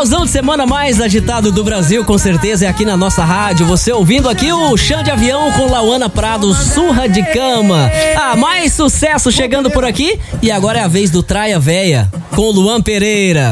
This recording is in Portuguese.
Finalzão de semana mais agitado do Brasil, com certeza é aqui na nossa rádio. Você ouvindo aqui o Chão de Avião com Lauana Prado, Surra de Cama. Mais sucesso chegando por aqui. E agora é a vez do Traia Véia com Luan Pereira.